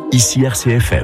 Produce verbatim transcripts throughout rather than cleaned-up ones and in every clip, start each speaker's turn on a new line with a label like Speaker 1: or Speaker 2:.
Speaker 1: Ici R C F M.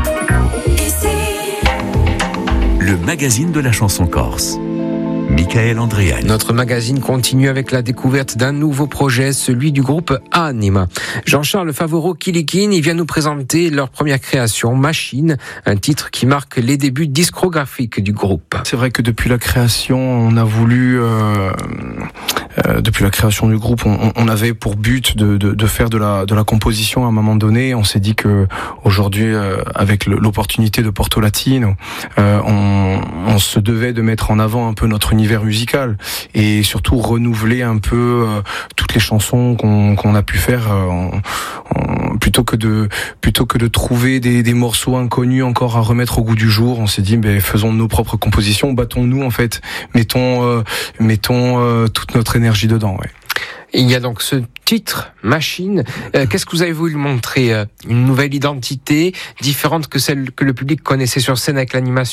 Speaker 1: Le magazine de la chanson corse. Michael Andréani.
Speaker 2: Notre magazine continue avec la découverte d'un nouveau projet, celui du groupe Anima. Jean-Charles Favreau-Kilikine, il vient nous présenter leur première création, Machine, un titre qui marque les débuts discographiques du groupe.
Speaker 3: C'est vrai que depuis la création, on a voulu... Euh, euh, depuis la création du groupe, on, on avait pour but de, de, de faire de la, de la composition à un moment donné. On s'est dit que aujourd'hui, euh, avec le, l'opportunité de Porto Latino, euh, on, on se devait de mettre en avant un peu notre univers musical et surtout renouveler un peu euh, toutes les chansons qu'on, qu'on a pu faire euh, en, en, plutôt que de plutôt que de trouver des, des morceaux inconnus encore à remettre au goût du jour. On s'est dit ben faisons nos propres compositions, battons-nous en fait, mettons euh, mettons euh, toute notre énergie dedans. Ouais.
Speaker 2: Il y a donc ce titre, Machine. Euh, qu'est-ce que vous avez voulu montrer ? Une nouvelle identité, différente que celle que le public connaissait sur scène avec l'animation ?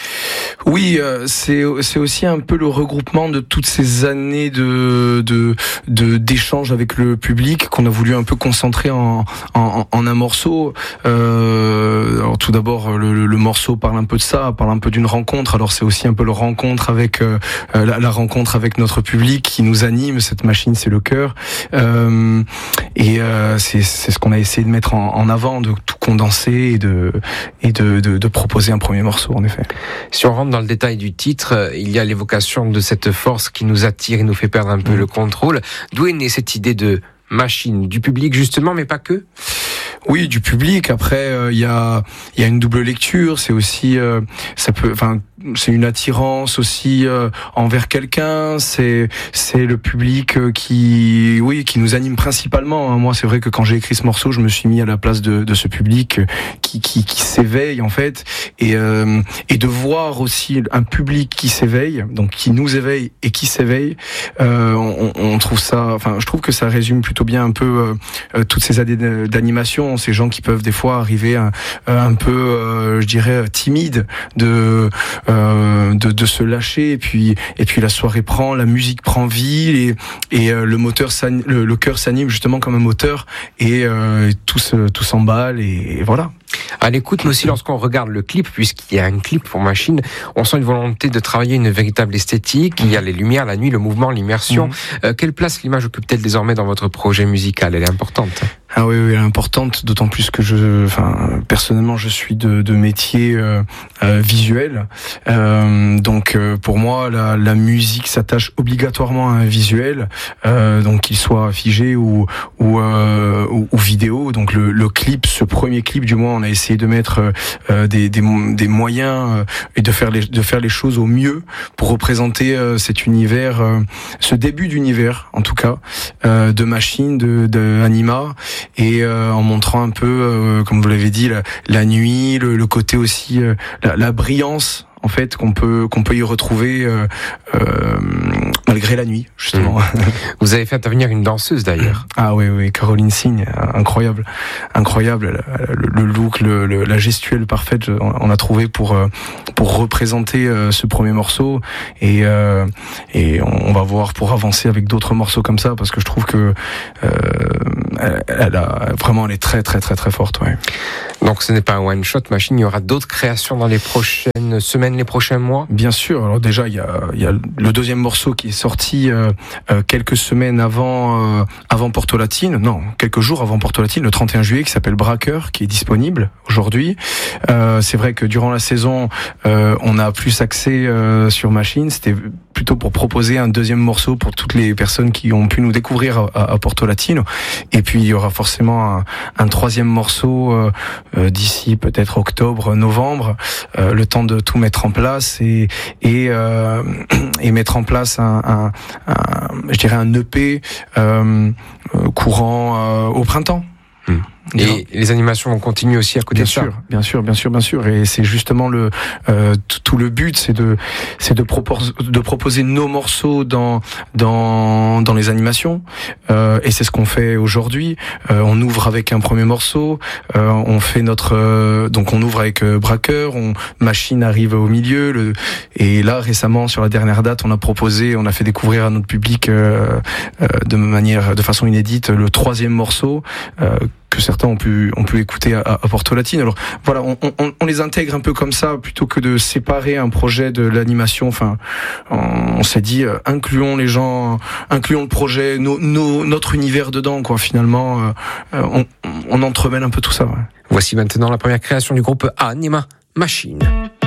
Speaker 3: Oui, euh, c'est c'est aussi un peu le regroupement de toutes ces années de de de d'échanges avec le public qu'on a voulu un peu concentrer en en, en un morceau. Euh, alors tout d'abord, le, le morceau parle un peu de ça, parle un peu d'une rencontre. Alors c'est aussi un peu le rencontre avec euh, la, la rencontre avec notre public qui nous anime. Cette machine, c'est le cœur. Euh, et euh, c'est c'est ce qu'on a essayé de mettre en, en avant, de tout condenser et de et de, de de proposer un premier morceau en effet.
Speaker 2: Si on rentre dans le détail du titre, il y a l'évocation de cette force qui nous attire et nous fait perdre un peu mmh. le contrôle. D'où est née cette idée de machine ? Du public justement, mais pas que ?
Speaker 3: Oui, du public. Après, il euh, y a il y a une double lecture. C'est aussi euh, ça peut, enfin, c'est une attirance aussi euh, envers quelqu'un. C'est c'est le public euh, qui, oui, qui nous anime principalement. Hein. Moi, c'est vrai que quand j'ai écrit ce morceau, je me suis mis à la place de de ce public euh, qui qui qui s'éveille en fait, et euh, et de voir aussi un public qui s'éveille, donc qui nous éveille et qui s'éveille. Euh, on, on trouve ça, enfin, je trouve que ça résume plutôt bien un peu euh, toutes ces années d'animation. Ces gens qui peuvent des fois arriver un, un peu, euh, je dirais, timides de, euh, de de se lâcher, et puis et puis la soirée prend, la musique prend vie, et et euh, le moteur, le, le cœur s'anime justement comme un moteur, et, euh, et tout se tout s'emballe, et, et voilà.
Speaker 2: À l'écoute, mais aussi lorsqu'on regarde le clip, puisqu'il y a un clip pour Machine, on sent une volonté de travailler une véritable esthétique. Il y a les lumières, la nuit, le mouvement, l'immersion. Mmh. Euh, quelle place l'image occupe-t-elle désormais dans votre projet musical ? Elle est importante.
Speaker 3: Ah oui, oui, elle est importante, d'autant plus que je, enfin, personnellement, je suis de, de métier euh, euh, visuel. Euh, donc, euh, pour moi, la, la musique s'attache obligatoirement à un visuel, euh, donc qu'il soit figé ou ou, euh, ou, ou vidéo. Donc, le, le clip, ce premier clip, du moins, on a essayé de mettre euh, des, des, des moyens euh, et de faire les de faire les choses au mieux pour représenter euh, cet univers, euh, ce début d'univers, en tout cas, euh, de Machine, de, de Anima. Et euh, en montrant un peu, euh, comme vous l'avez dit, la, la nuit, le, le côté aussi, euh, la, la brillance en fait qu'on peut qu'on peut y retrouver euh, euh, malgré la nuit justement. Mmh.
Speaker 2: Vous avez fait intervenir une danseuse d'ailleurs.
Speaker 3: Ah oui oui, Caroline Signe, incroyable, incroyable, le, le look, le, le, la gestuelle parfaite, on a trouvé pour pour représenter ce premier morceau, et euh, et on va voir pour avancer avec d'autres morceaux comme ça, parce que je trouve que euh, elle, elle a vraiment, elle est très très très très forte, ouais.
Speaker 2: Donc ce n'est pas un one shot Machine, il y aura d'autres créations dans les prochaines semaines, les prochains mois.
Speaker 3: Bien sûr. Alors déjà il y a il y a le deuxième morceau qui est sorti euh, euh, quelques semaines avant euh, avant Porto Latino, non, quelques jours avant Porto Latino, le trente et un juillet, qui s'appelle Braqueur, qui est disponible aujourd'hui. Euh, c'est vrai que durant la saison, euh, on a plus axé euh, sur Machine. C'était plutôt pour proposer un deuxième morceau pour toutes les personnes qui ont pu nous découvrir à, à Porto Latino. Et puis il y aura forcément un, un troisième morceau euh, euh, d'ici peut-être octobre, novembre, euh, le temps de tout mettre en place et et, euh, et mettre en place un, un, un je dirais un E P euh, courant euh, au printemps.
Speaker 2: Mmh. Et non. Les animations vont continuer aussi à côté
Speaker 3: bien
Speaker 2: de ça.
Speaker 3: Sûr, bien sûr, bien sûr, bien sûr. Et c'est justement le euh, tout le but, c'est de c'est de proposer de proposer nos morceaux dans dans dans les animations. Euh, et c'est ce qu'on fait aujourd'hui. Euh, on ouvre avec un premier morceau. Euh, on fait notre euh, donc on ouvre avec euh, Braqueur. On Machine arrive au milieu. Le, et là récemment sur la dernière date, on a proposé, on a fait découvrir à notre public euh, euh, de manière de façon inédite le troisième morceau. Euh, que certains ont pu ont pu écouter à, à Porto Latine. Alors voilà, on, on, on les intègre un peu comme ça plutôt que de séparer un projet de l'animation. Enfin, on, on s'est dit euh, incluons les gens, incluons le projet, nos, nos, notre univers dedans, quoi. Finalement, euh, on, on entremêle un peu tout ça. Ouais.
Speaker 2: Voici maintenant la première création du groupe Anima, Machine.